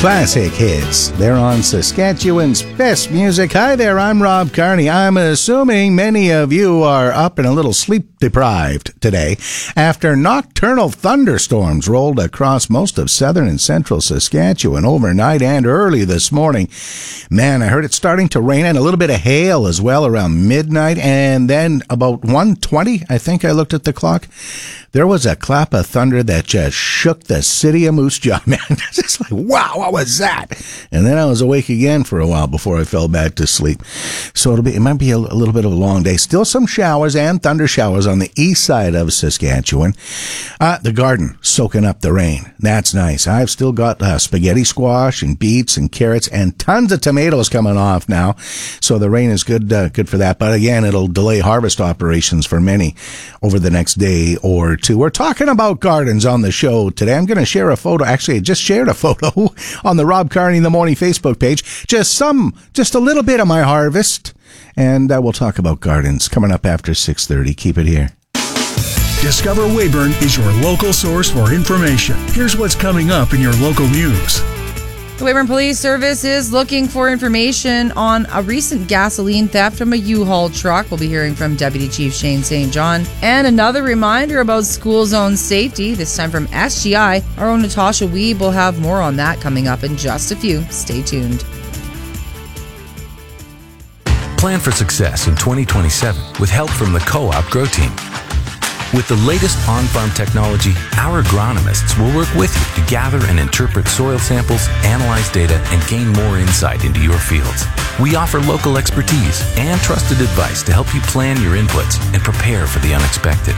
Classic hits. They're on Saskatchewan's best music. Hi there, I'm Rob Carney. I'm assuming many of you are up and a little sleep deprived today after nocturnal thunderstorms rolled across most of southern and central Saskatchewan overnight and early this morning. Man, I heard it starting to rain and a little bit of hail as well around midnight, and then about 1:20, I think I looked at the clock, there was a clap of thunder that just shook the city of Moose Jaw, man. It's just like, wow, what was that? And then I was awake again for a while before I fell back to sleep. So it might be a little bit of a long day. Still some showers and thunder showers on the east side of Saskatchewan. The garden soaking up the rain. That's nice. I've still got spaghetti squash and beets and carrots and tons of tomatoes coming off now. So the rain is good for that. But again, it'll delay harvest operations for many over the next day or two. We're talking about gardens on the show today. I'm going to share a photo. Actually, I just shared a photo on the Rob Carney in the Morning Facebook page. Just a little bit of my harvest. And we'll talk about gardens coming up after 6:30. Keep it here. Discover Weyburn is your local source for information. Here's what's coming up in your local news. The Weyburn Police Service is looking for information on a recent gasoline theft from a U-Haul truck. We'll be hearing from Deputy Chief Shane St. John. And another reminder about school zone safety, this time from SGI. Our own Natasha Wiebe will have more on that coming up in just a few. Stay tuned. Plan for success in 2027 with help from the Co-op Grow Team. With the latest on-farm technology, our agronomists will work with you to gather and interpret soil samples, analyze data, and gain more insight into your fields. We offer local expertise and trusted advice to help you plan your inputs and prepare for the unexpected.